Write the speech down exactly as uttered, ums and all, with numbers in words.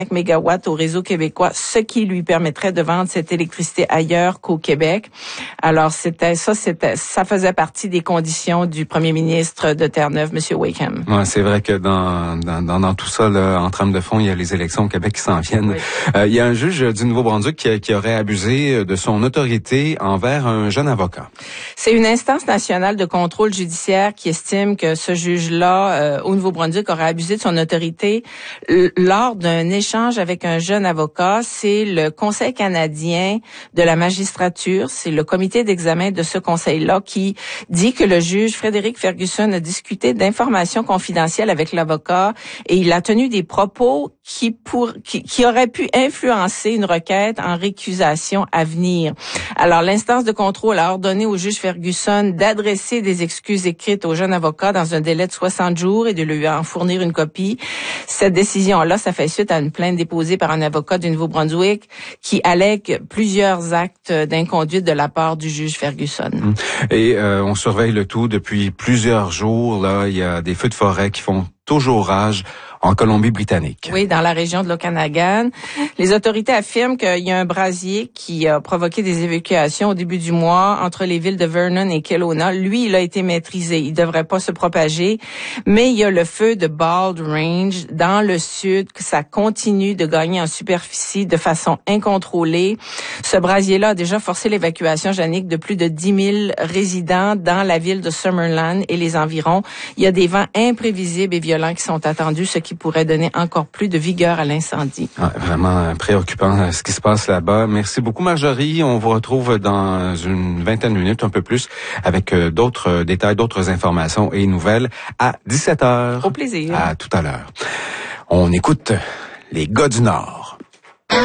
mégawatts au réseau québécois, ce qui lui permettrait de vendre cette électricité ailleurs qu'au Québec. Alors, c'était ça, c'était ça faisait partie des conditions du premier ministre de Terre-Neuve, M. Wakeham. Ouais, c'est vrai que dans, dans, dans, dans tout ça, là, en trame de fond, il y a les élections au Québec qui s'en viennent. Oui. Euh, il y a un juge du Nouveau-Brunswick qui, qui aurait abusé de son autorité envers un jeune avocat. C'est une instance nationale de contrôle judiciaire qui estime que ce juge-là, euh, au Nouveau-Brunswick, aurait abusé de son autorité l- lors d'un échange avec un jeune avocat. C'est le Conseil canadien de la magistrature, c'est le comité d'examen de ce conseil-là qui dit que le juge Frédéric Ferguson a discuté d'informations confidentielles avec l'avocat et il a tenu des propos qui pour qui, qui auraient pu influencer une requête en récusation à venir. Alors, l'instance de contrôle a ordonné au juge Ferguson d'adresser des excuses écrites au jeune avocat dans un délai de soixante jours et de lui en fournir une copie. Cette décision-là, ça fait suite à une plainte déposée par un avocat du Nouveau-Brunswick qui allègue plusieurs actes d'inconduite de la part du juge Ferguson. Et euh, on surveille le tout depuis plusieurs jours. Là, il y a des feux de forêt qui font toujours rage en Colombie-Britannique. Oui, dans la région de l'Okanagan. Les autorités affirment qu'il y a un brasier qui a provoqué des évacuations au début du mois entre les villes de Vernon et Kelowna. Lui, il a été maîtrisé. Il devrait pas se propager. Mais il y a le feu de Bald Range dans le sud, que ça continue de gagner en superficie de façon incontrôlée. Ce brasier-là a déjà forcé l'évacuation, Jannick, de plus de dix mille résidents dans la ville de Summerland et les environs. Il y a des vents imprévisibles et violents qui sont attendus, ce qui qui pourrait donner encore plus de vigueur à l'incendie. Ouais, vraiment préoccupant ce qui se passe là-bas. Merci beaucoup, Marjorie. On vous retrouve dans une vingtaine de minutes, un peu plus, avec d'autres détails, d'autres informations et nouvelles à dix-sept heures. Au plaisir. À tout à l'heure. On écoute les gars du Nord.